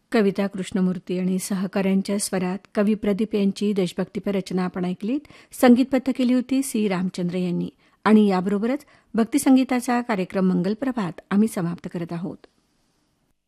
कविता कृष्णमूर्ती आणि सहकाऱ्यांच्या स्वरात कवी प्रदीप यांची देशभक्तीपर रचना आपण ऐकलीत. संगीतबद्ध केली होती सी रामचंद्र यांनी. आणि याबरोबरच भक्तिसंगीताचा कार्यक्रम मंगल प्रभात आम्ही समाप्त करत आहोत.